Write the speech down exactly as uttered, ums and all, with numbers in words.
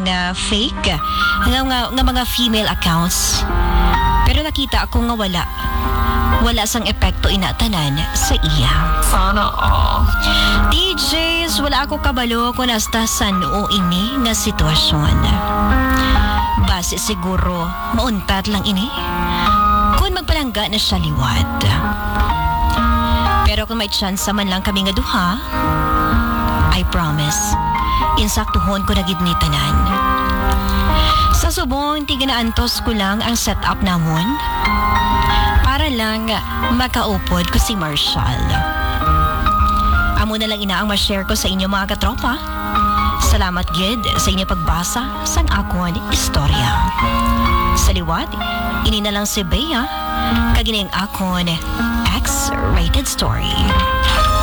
mga fake nga, nga, nga mga female accounts. Pero nakita ako nga wala. Wala sang epekto inatanan sa iya. Sana all. D Js, wala ako kabalo kung hasta san o ini nga sitwasyon. Base siguro, mauntat lang ini. Kung magpalangga na siya liwat. Pero kung may chance man lang kami nga duha, I promise, insaktuhon ko na gid ni tanan. Sa subong, tiganaantos ko lang ang setup namon para lang makaupod ko si Marshall. Amo na lang ina ang ma-share ko sa inyo mga katropa. Salamat gid sa inyo pagbasa sang akon istorya. Sa liwat, ini na lang si Bea, kagining akon X-rated story.